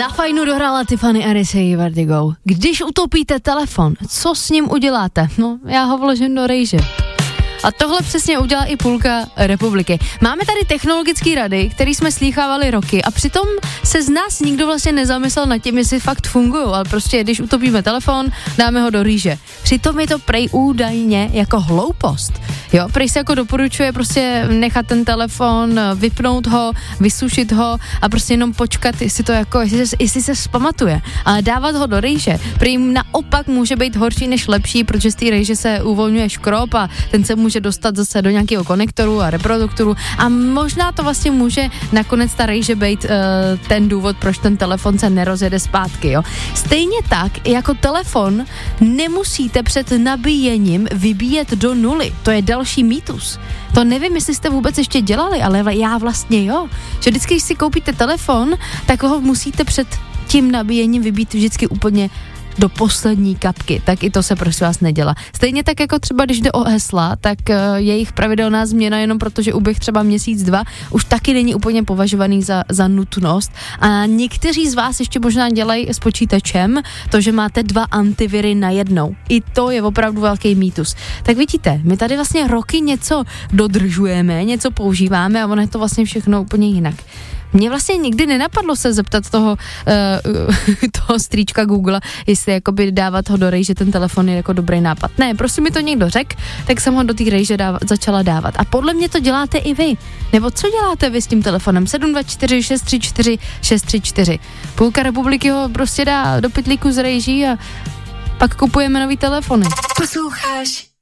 Na fajnu dohrála Tiffany Arisey Vertigo. Když utopíte telefon, co s ním uděláte? No, já ho vložím do rejže. A tohle přesně udělá i půlka republiky. Máme tady technologické rady, které jsme slýchávali roky a přitom se z nás nikdo vlastně nezamyslel nad tím, jestli fakt fungují, ale prostě když utopíme telefon, dáme ho do rýže. Přitom je to prej údajně jako hloupost. Jo, prej se jako doporučuje prostě nechat ten telefon, vypnout ho, vysušit ho a prostě jenom počkat, jestli se vzpamatuje. Ale dávat ho do rýže, prej naopak může být horší než lepší, protože z té rýže se uvolňuje škrob a ten se může dostat zase do nějakého konektoru a reproduktoru a možná to vlastně může nakonec ta rejže být ten důvod, proč ten telefon se nerozjede zpátky, jo. Stejně tak, jako telefon nemusíte před nabíjením vybíjet do nuly. To je další mýtus. To nevím, jestli jste vůbec ještě dělali, ale já vlastně jo. Že vždycky, když si koupíte telefon, tak ho musíte před tím nabíjením vybít vždycky úplně do poslední kapky, tak i to se prosím vás nedělá. Stejně tak jako třeba, když jde o hesla, tak jejich pravidelná změna jenom protože uběh třeba měsíc, dva, už taky není úplně považovaný za nutnost a někteří z vás ještě možná dělají s počítačem to, že máte 2 antiviry najednou. I to je opravdu velký mýtus. Tak vidíte, my tady vlastně roky něco dodržujeme, něco používáme a ono je to vlastně všechno úplně jinak. Mně vlastně nikdy nenapadlo se zeptat toho strýčka Google, jestli jakoby dávat ho do rejže, ten telefon je jako dobrý nápad. Ne, prostě mi to někdo řekl, tak jsem ho do té rejže začala dávat. A podle mě to děláte i vy. Nebo co děláte vy s tím telefonem? 724 634 634. Půlka republiky ho prostě dá do pytlíku z rejží a pak kupujeme nový telefony. Posloucháš